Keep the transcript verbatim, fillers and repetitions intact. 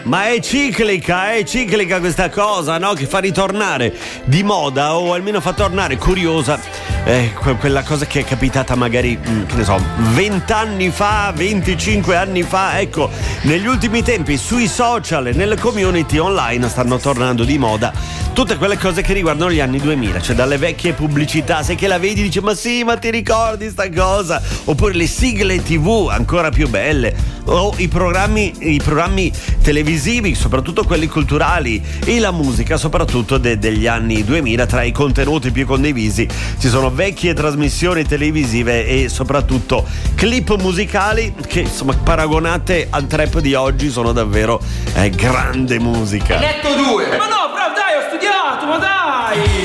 ma è ciclica, è ciclica questa cosa, no? Che fa ritornare di moda, o almeno fa tornare curiosa eh, quella cosa che è capitata magari, che ne so, vent'anni fa, venticinque anni fa. Ecco, negli ultimi tempi sui social e nelle community online stanno tornando di moda tutte quelle cose che riguardano gli anni duemila, cioè dalle vecchie pubblicità, sai che la vedi e dici ma sì, ma ti ricordi sta cosa? Oppure le sigle tivù ancora più belle, o i programmi, i programmi televisivi, soprattutto quelli culturali, e la musica soprattutto de- degli anni duemila. Tra i contenuti più condivisi ci sono vecchie trasmissioni televisive e soprattutto clip musicali che, insomma, paragonate al trap di oggi sono davvero eh, grande musica. Netto due. Ma no, però dai, ho studiato, ma dai!